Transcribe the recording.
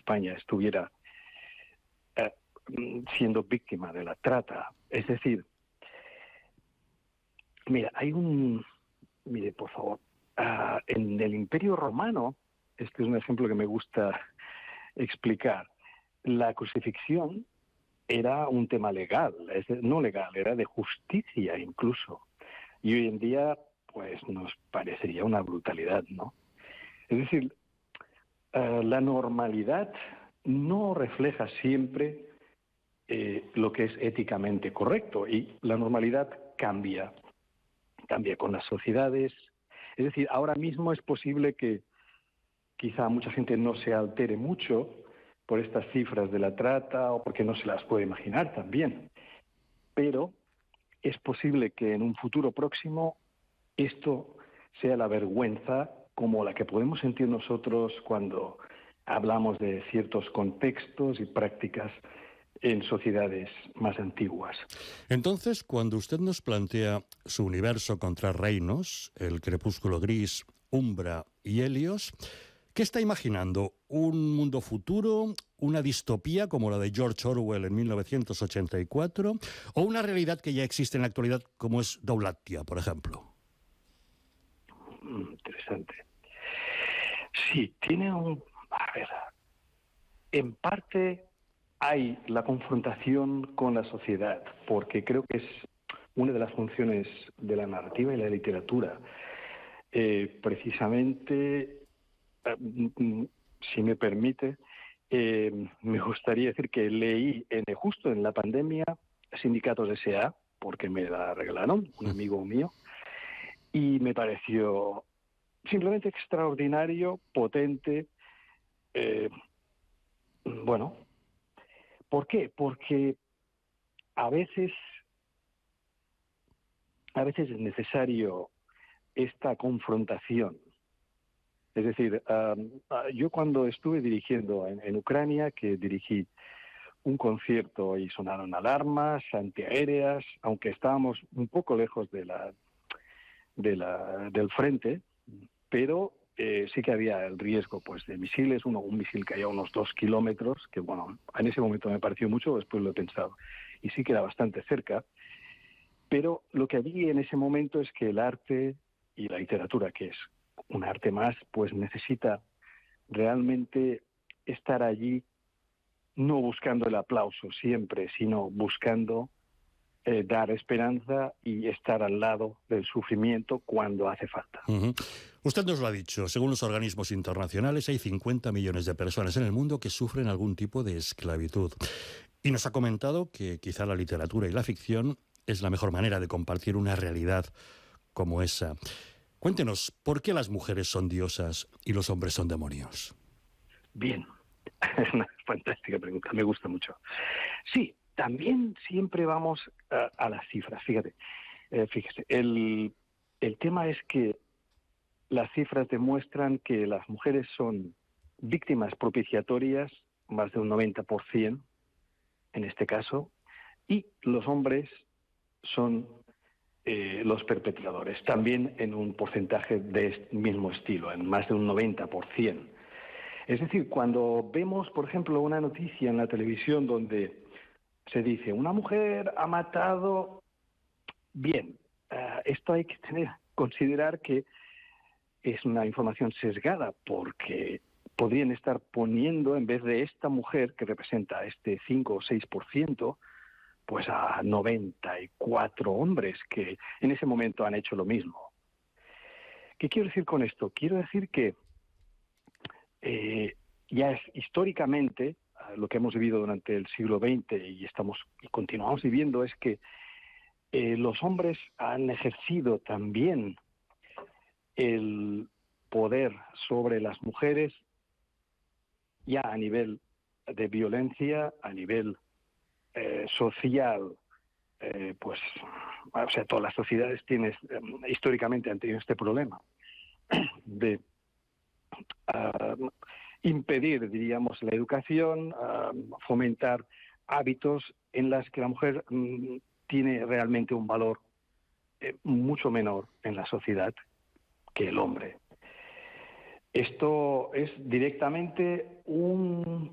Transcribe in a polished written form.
España estuviera siendo víctima de la trata. Es decir, mira, mire, por favor, en el Imperio Romano, este es un ejemplo que me gusta explicar, la crucifixión era un tema legal, no legal, era de justicia incluso. Y hoy en día, pues nos parecería una brutalidad, ¿no? Es decir, la normalidad no refleja siempre lo que es éticamente correcto, y la normalidad cambia con las sociedades. Es decir, ahora mismo es posible que quizá mucha gente no se altere mucho por estas cifras de la trata o porque no se las puede imaginar también. Pero es posible que en un futuro próximo esto sea la vergüenza como la que podemos sentir nosotros cuando hablamos de ciertos contextos y prácticas en sociedades más antiguas. Entonces, cuando usted nos plantea su universo contra reinos, el crepúsculo gris, Umbra y Helios, ¿qué está imaginando? ¿Un mundo futuro? ¿Una distopía como la de George Orwell en 1984? ¿O una realidad que ya existe en la actualidad como es Daulatia, por ejemplo? Interesante. Sí, a ver, en parte hay la confrontación con la sociedad, porque creo que es una de las funciones de la narrativa y la literatura. Precisamente, si me permite, me gustaría decir que leí justo en la pandemia Sindicatos S.A., porque me la regalaron, un amigo mío, y me pareció simplemente extraordinario, potente. Bueno, ¿por qué? Porque a veces es necesario esta confrontación. Es decir, yo cuando estuve dirigiendo en Ucrania, que dirigí un concierto y sonaron alarmas antiaéreas, aunque estábamos un poco lejos del frente, pero sí que había el riesgo pues de misiles, un misil caía a unos 2 kilómetros, que bueno, en ese momento me pareció mucho, después lo he pensado, y sí que era bastante cerca, pero lo que vi en ese momento es que el arte y la literatura, que es un arte más, pues necesita realmente estar allí, no buscando el aplauso siempre, sino buscando dar esperanza y estar al lado del sufrimiento cuando hace falta. Uh-huh. Usted nos lo ha dicho, según los organismos internacionales hay 50 millones de personas en el mundo que sufren algún tipo de esclavitud. Y nos ha comentado que quizá la literatura y la ficción es la mejor manera de compartir una realidad como esa. Cuéntenos, ¿por qué las mujeres son diosas y los hombres son demonios? Bien, es una fantástica pregunta, me gusta mucho. Sí, también siempre vamos a las cifras, fíjese, el tema es que las cifras demuestran que las mujeres son víctimas propiciatorias, más de un 90% en este caso, y los hombres son los perpetradores, también en un porcentaje de este mismo estilo, en más de un 90%. Es decir, cuando vemos, por ejemplo, una noticia en la televisión donde se dice, una mujer ha matado, bien, esto hay que considerar que es una información sesgada, porque podrían estar poniendo, en vez de esta mujer que representa este 5 o 6%, pues a 94 hombres que en ese momento han hecho lo mismo. ¿Qué quiero decir con esto? Quiero decir que ya es históricamente lo que hemos vivido durante el siglo XX y continuamos viviendo es que los hombres han ejercido también el poder sobre las mujeres ya a nivel de violencia, a nivel social, pues, o sea, todas las sociedades históricamente han tenido este problema de impedir, diríamos, la educación, fomentar hábitos en las que la mujer tiene realmente un valor mucho menor en la sociedad que el hombre. Esto es directamente un